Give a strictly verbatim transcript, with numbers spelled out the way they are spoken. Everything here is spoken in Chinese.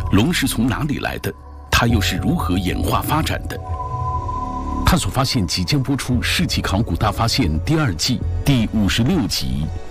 龙是从哪里来的？它又是如何演化发展的？探索发现即将播出《世纪考古大发现》第二季第五十六集。